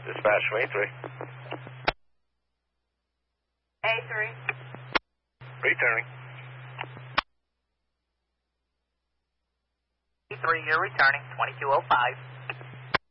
Dispatch from A3. A3. Returning. A3, you're returning, 2205.